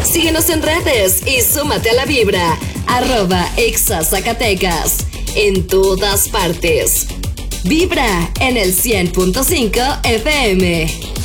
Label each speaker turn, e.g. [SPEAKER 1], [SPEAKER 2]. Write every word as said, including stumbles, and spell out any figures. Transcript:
[SPEAKER 1] Síguenos en redes y súmate a la vibra. Arroba Exa Zacatecas. En todas partes. Vibra en el cien punto cinco F M.